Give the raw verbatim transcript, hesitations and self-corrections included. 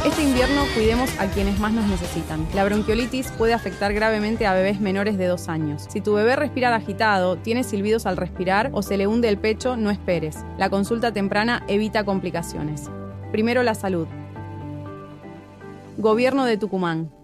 Este invierno cuidemos a quienes más nos necesitan. La bronquiolitis puede afectar gravemente a bebés menores de dos años. Si tu bebé respira agitado, tiene silbidos al respirar o se le hunde el pecho, no esperes. La consulta temprana evita complicaciones. Primero la salud. Gobierno de Tucumán.